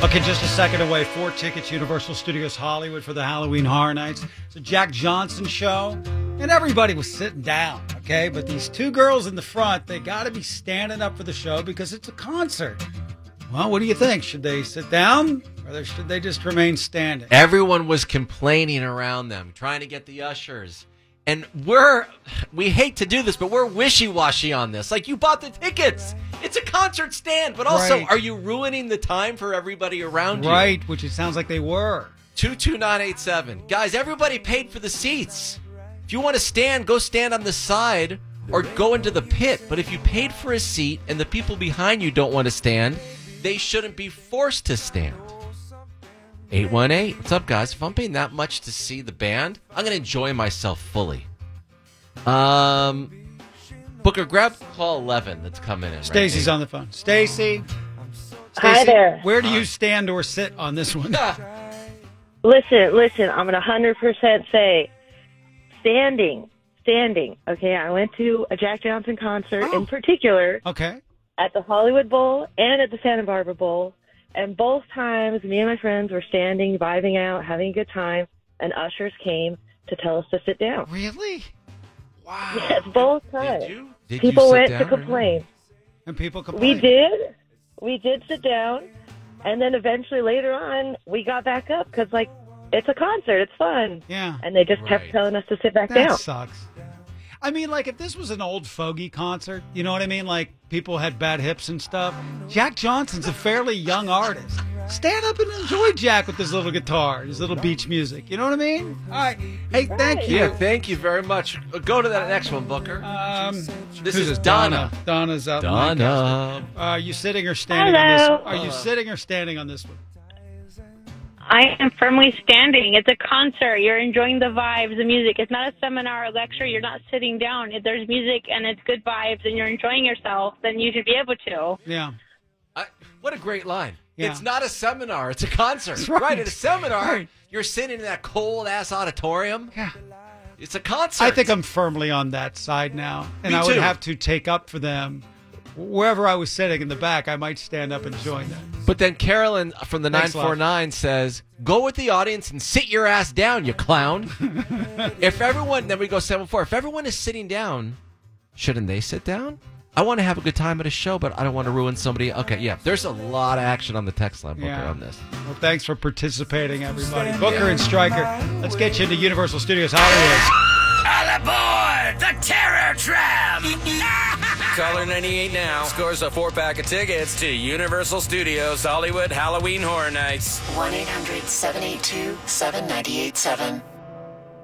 Okay, just a second away. 4 tickets, Universal Studios Hollywood for the Halloween Horror Nights. It's a Jack Johnson show, and everybody was sitting down, okay? But these 2 girls in the front, they got to be standing up for the show because it's a concert. Well, what do you think? Should they sit down, or should they just remain standing? Everyone was complaining around them, trying to get the ushers. And we hate to do this, but we're wishy-washy on this. Like, you bought the tickets. It's a concert stand. But also, Right. Are you ruining the time for everybody around you? Right, which it sounds like they were. 22987. Guys, everybody paid for the seats. If you want to stand, go stand on the side or go into the pit. But if you paid for a seat and the people behind you don't want to stand, they shouldn't be forced to stand. 818. What's up, guys? If I'm paying that much to see the band, I'm going to enjoy myself fully. Booker, grab call 11 that's coming in. Stacy's on the phone. Stacy. Hi there. Where do you stand or sit on this one? Listen, I'm going to 100% say standing. Okay, I went to a Jack Johnson concert in particular Okay. at the Hollywood Bowl and at the Santa Barbara Bowl. And both times, me and my friends were standing, vibing out, having a good time, and ushers came to tell us to sit down. Really? Wow. Yes, both times. Did People you sit went down to or not? complain. And people complain. We did sit down, and then eventually later on, we got back up because, like, it's a concert, it's fun. Yeah. And they just kept Right. telling us to sit back That down. sucks. I mean, like, if this was an old fogey concert, you know what I mean? Like, people had bad hips and stuff. Jack Johnson's a fairly young artist. Stand up and enjoy Jack with his little guitar, his little beach music. You know what I mean? All right. Hey, thank you. Yeah, thank you very much. Go to that next one, Booker. This who's is Donna. Donna's up. Donna. Are you sitting or standing on this? Are you sitting or standing on this one? I am firmly standing. It's a concert. You're enjoying the vibes, the music. It's not a seminar or lecture. You're not sitting down. If there's music and it's good vibes and you're enjoying yourself, then you should be able to. Yeah. What a great line. Yeah. It's not a seminar. It's a concert. That's right. At a seminar, Right. you're sitting in that cold-ass auditorium. Yeah. It's a concert. I think I'm firmly on that side now. And Me I would too. have to take up for them. Wherever I was sitting in the back, I might stand up and join them. But then Carolyn from the Thanks, 949 says, go with the audience and sit your ass down, you clown. If everyone, then we go 7-4. If everyone is sitting down, shouldn't they sit down? I want to have a good time at a show, but I don't want to ruin somebody. Okay, yeah, there's a lot of action on the text line, Booker, Yeah. on this. Well, thanks for participating, everybody. Booker and Stryker, let's get you into Universal Studios Hollywood. All aboard the Terror Tram! Caller 98 now scores a 4-pack of tickets to Universal Studios Hollywood Halloween Horror Nights. 1-800-782-7987.